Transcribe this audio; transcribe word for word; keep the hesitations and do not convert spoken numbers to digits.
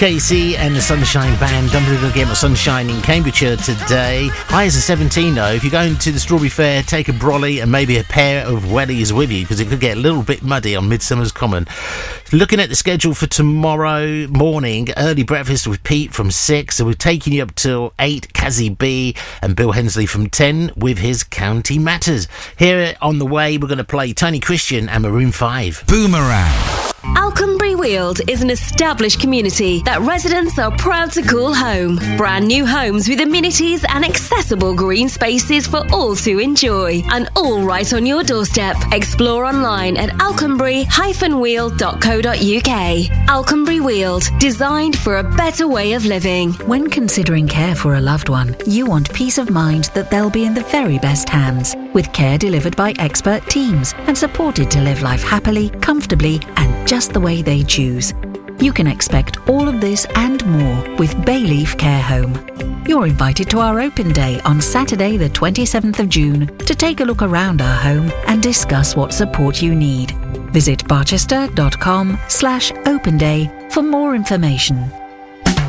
Casey and the Sunshine Band. Don't forget to get my sunshine in Cambridgeshire today. Highs are seventeen though. If you're going to the Strawberry Fair, take a brolly and maybe a pair of wellies with you because it could get a little bit muddy on Midsummer's Common. Looking at the schedule for tomorrow morning, early breakfast with Pete from six. So we're taking you up till eight. Kazzy B and Bill Hensley from ten with his County Matters. Here on the way, we're going to play Tony Christian and Maroon five. Boomerang. Alconbury Weald is an established community that residents are proud to call home. Brand new homes with amenities and accessible green spaces for all to enjoy. And all right on your doorstep. Explore online at alconbury dash weald dot co dot uk. Alconbury Weald, designed for a better way of living. When considering care for a loved one, you want peace of mind that they'll be in the very best hands, with care delivered by expert teams and supported to live life happily, comfortably, and just the way they choose. You can expect all of this and more with Bayleaf Care Home. You're invited to our open day on Saturday the twenty-seventh of June to take a look around our home and discuss what support you need. Visit barchester dot com slash open day for more information.